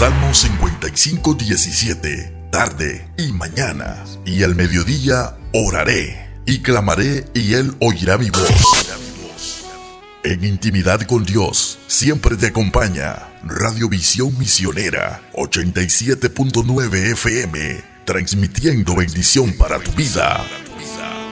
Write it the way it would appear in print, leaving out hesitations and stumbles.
Salmo 55:17. Tarde y mañana, y al mediodía oraré, y clamaré, y Él oirá mi voz. En intimidad con Dios, siempre te acompaña Radio Visión Misionera 87.9 FM, transmitiendo bendición para tu vida.